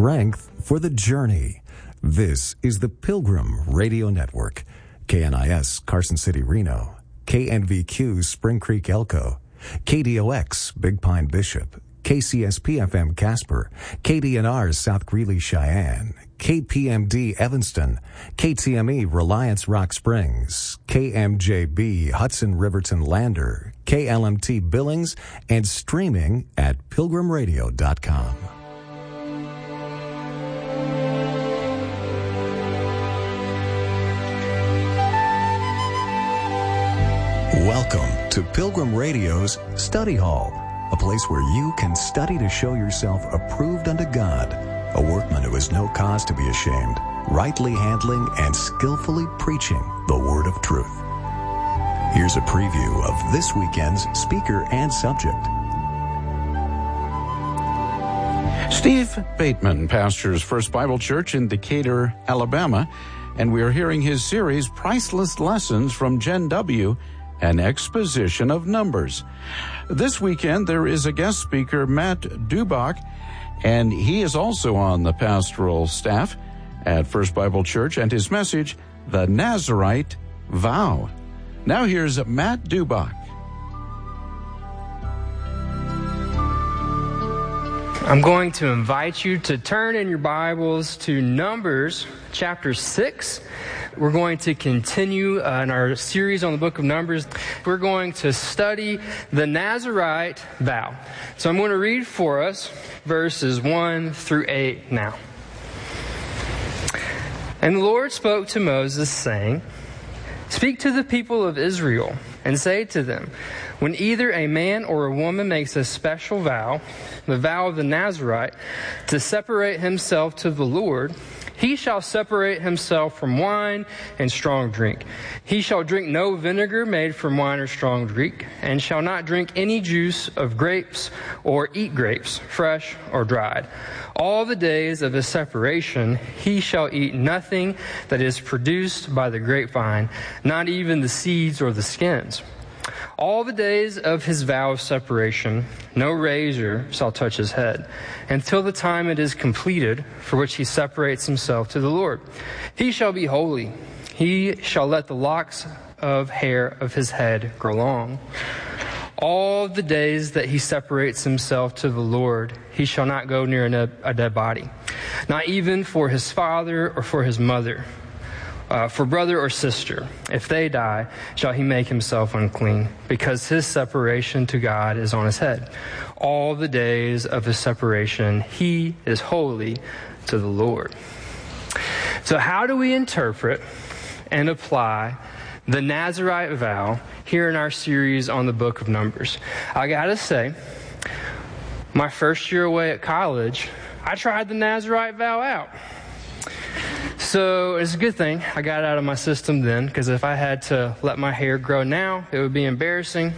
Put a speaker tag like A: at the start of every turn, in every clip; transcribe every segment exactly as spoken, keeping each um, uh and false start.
A: strength for the journey. This is the Pilgrim Radio Network. K N I S Carson City, Reno. K N V Q Spring Creek, Elko. K D O X Big Pine, Bishop. K C S P F M Casper, K D N R South Greeley, Cheyenne, K P M D Evanston, K T M E Reliance Rock Springs, K M J B Hudson Riverton Lander, K L M T Billings, and streaming at pilgrim radio dot com. Welcome to Pilgrim Radio's Study Hall, a place where you can study to show yourself approved unto God, a workman who has no cause to be ashamed, rightly handling and skillfully preaching the word of truth. Here's a preview of this weekend's speaker and subject.
B: Steve Bateman pastors First Bible Church in Decatur, Alabama, and we are hearing his series, Priceless Lessons from Gen W, an exposition of numbers. This weekend, there is a guest speaker, Matt Dubach, and he is also on the pastoral staff at First Bible Church, and his message, The Nazarite Vow. Now here's Matt Dubach.
C: I'm going to invite you to turn in your Bibles to Numbers chapter six. We're going to continue uh, in our series on the book of Numbers. We're going to study the Nazarite vow. So I'm going to read for us verses one through eight now. And the Lord spoke to Moses, saying, "Speak to the people of Israel and say to them, when either a man or a woman makes a special vow, the vow of the Nazarite, to separate himself to the Lord, he shall separate himself from wine and strong drink. He shall drink no vinegar made from wine or strong drink, and shall not drink any juice of grapes or eat grapes, fresh or dried. All the days of his separation he shall eat nothing that is produced by the grapevine, not even the seeds or the skins. All the days of his vow of separation, no razor shall touch his head, until the time it is completed, for which he separates himself to the Lord. He shall be holy. He shall let the locks of hair of his head grow long. All the days that he separates himself to the Lord, he shall not go near a dead body, not even for his father or for his mother. Uh, for brother or sister, if they die, shall he make himself unclean, because his separation to God is on his head. All the days of his separation, he is holy to the Lord." So how do we interpret and apply the Nazarite vow here in our series on the book of Numbers? I gotta say, my first year away at college, I tried the Nazarite vow out. So it's a good thing I got it out of my system then, because if I had to let my hair grow now, it would be embarrassing.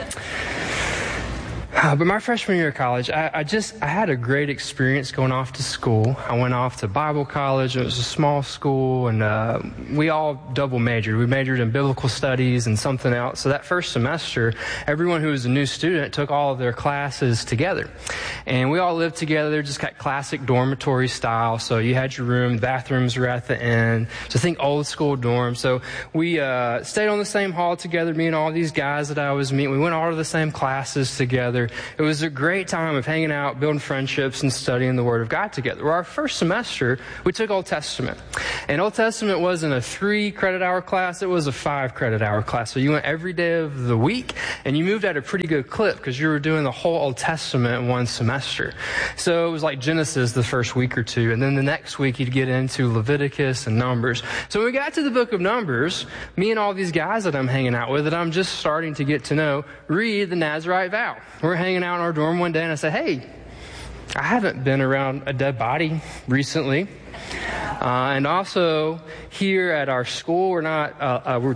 C: Uh, but my freshman year of college, I, I just, I had a great experience going off to school. I went off to Bible college. It was a small school, and uh, we all double majored. We majored in biblical studies and something else. So that first semester, everyone who was a new student took all of their classes together. And we all lived together, just got classic dormitory style. So you had your room, the bathrooms were at the end. So think old school dorm. So we uh, stayed on the same hall together, me and all these guys that I was meeting. We went all to the same classes together. It was a great time of hanging out, building friendships, and studying the Word of God together. Well, our first semester, we took Old Testament. And Old Testament wasn't a three credit hour class, it was a five credit hour class. So you went every day of the week, and you moved at a pretty good clip because you were doing the whole Old Testament in one semester. So it was like Genesis the first week or two, and then the next week you'd get into Leviticus and Numbers. So when we got to the book of Numbers, me and all these guys that I'm hanging out with, that I'm just starting to get to know, read the Nazarite vow. We're hanging out in our dorm one day, and I said, "Hey, I haven't been around a dead body recently. Uh, and also, here at our school, we're not, uh, uh, we're